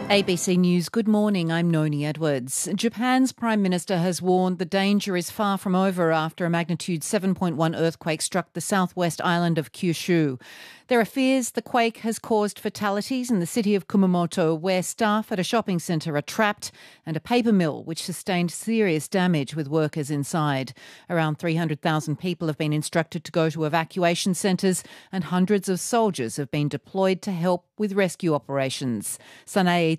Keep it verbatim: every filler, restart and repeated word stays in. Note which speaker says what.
Speaker 1: A B C News, good morning, I'm Noni Edwards. Japan's Prime Minister has warned the danger is far from over after a magnitude seven point one earthquake struck the southwest island of Kyushu. There are fears the quake has caused fatalities in the city of Kumamoto, where staff at a shopping centre are trapped, and a paper mill which sustained serious damage with workers inside. Around three hundred thousand people have been instructed to go to evacuation centres, and hundreds of soldiers have been deployed to help with rescue operations. Sanae